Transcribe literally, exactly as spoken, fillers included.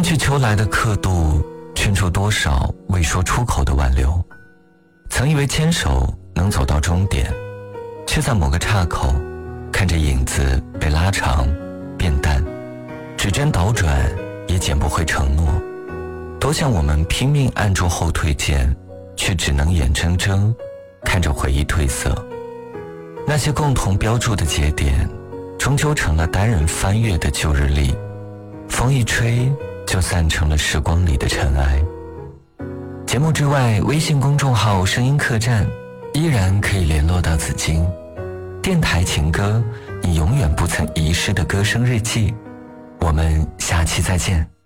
去秋来的刻度，圈出多少未说出口的挽留。曾以为牵手能走到终点，却在某个岔口看着影子被拉长变淡，指针倒转也捡不回承诺。多想我们拼命按住后退键，却只能眼睁睁看着回忆褪色。那些共同标注的节点，终究成了单人翻阅的旧日历，风一吹就散成了时光里的尘埃。节目之外，微信公众号声音客栈依然可以联络到紫金。电台情歌，你永远不曾遗失的歌声日记。我们下期再见。